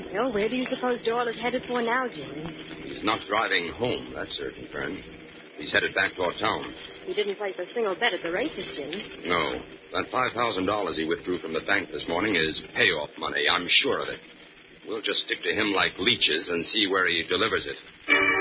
Well, where do you suppose Doyle is headed for now, Jim? He's not driving home, that's certain, friend. He's headed back toward town. He didn't place a single bet at the races, Jim. No. That $5,000 he withdrew from the bank this morning is payoff money. I'm sure of it. We'll just stick to him like leeches and see where he delivers it.